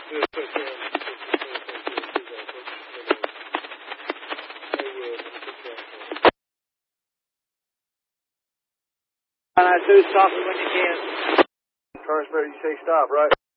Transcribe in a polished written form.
I do stop it when you can. Carlsbad, you say stop, right?